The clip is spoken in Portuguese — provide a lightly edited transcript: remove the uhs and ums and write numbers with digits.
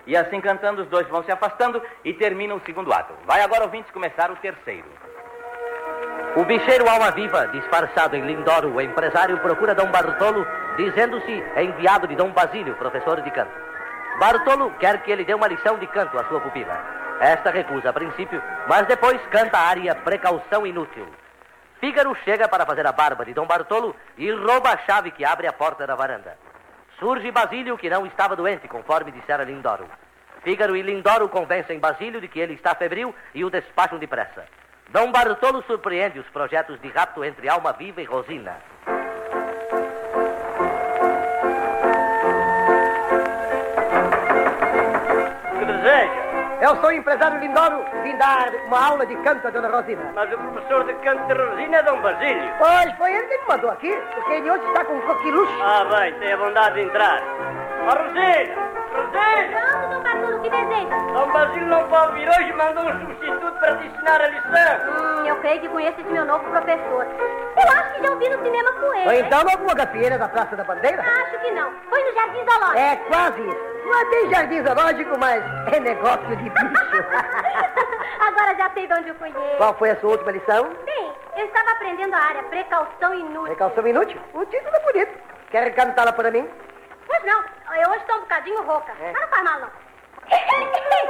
E assim cantando, os dois vão se afastando e terminam o segundo ato. Vai agora, ouvintes, começar o terceiro. O bicheiro Alma Viva, disfarçado em Lindoro, o empresário, procura Dom Bartolo, dizendo-se enviado de Dom Basílio, professor de canto. Bartolo quer que ele dê uma lição de canto à sua pupila. Esta recusa a princípio, mas depois canta a área Precaução Inútil. Fígaro chega para fazer a barba de Dom Bartolo e rouba a chave que abre a porta da varanda. Surge Basílio, que não estava doente, conforme dissera Lindoro. Fígaro e Lindoro convencem Basílio de que ele está febril e o despacham depressa. Dom Bartolo surpreende os projetos de rapto entre Alma Viva e Rosina. O que deseja? Eu sou o empresário Lindoro, vim dar uma aula de canto a Dona Rosina. Mas o professor de canto de Rosina é Dom Basílio. Pois, foi ele que me mandou aqui, porque ele hoje está com um coquiluche. Ah, bem, tem a bondade de entrar. Ó, Rosina! Rosina! Pronto, Dom Bartolo, o que deseja? Dom Basílio não pode vir hoje e mandou um substituto para te ensinar a lição. Eu creio que conheço esse meu novo professor. Eu acho que já ouvi no cinema com ele. Ou então em alguma gafieira da Praça da Bandeira? Acho que não. Foi no Jardim Zoológico. É quase isso. Não é bem jardim zoológico, mas é negócio de bicho. Agora já sei de onde eu conheço. Qual foi a sua última lição? Bem, eu estava aprendendo a área Precaução Inútil. Precaução Inútil? O título é bonito. Quer cantá-la para mim? Pois não, eu hoje estou um bocadinho rouca. É. Mas não faz mal, não.